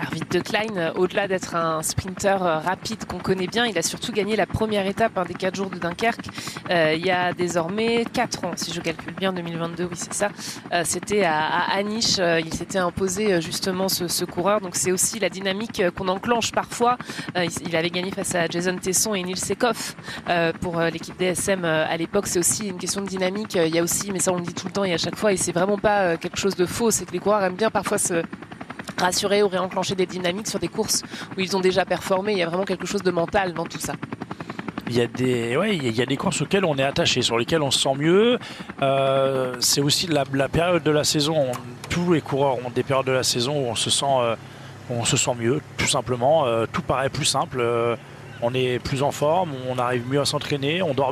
Arvid de Klein, au-delà d'être un sprinter rapide qu'on connaît bien, il a surtout gagné la première étape des 4 jours de Dunkerque il y a désormais 4 ans, si je calcule bien, 2022, oui c'est ça. C'était à Aniche, il s'était imposé justement ce coureur, donc c'est aussi la dynamique qu'on enclenche parfois. Il avait gagné face à Jason Tesson et Nils Sekoff pour l'équipe DSM à l'époque. C'est aussi une question de dynamique, il y a aussi, mais ça on le dit tout le temps et à chaque fois, et c'est vraiment pas quelque chose de faux, c'est que les coureurs aiment bien parfois se rassurer ou réenclencher des dynamiques sur des courses où ils ont déjà performé. Il y a vraiment quelque chose de mental dans tout ça. Il y a des courses auxquelles on est attaché, sur lesquelles on se sent mieux. C'est aussi la période de la saison. Tous les coureurs ont des périodes de la saison où on se sent mieux, tout simplement. Tout paraît plus simple. On est plus en forme, on arrive mieux à s'entraîner, on dort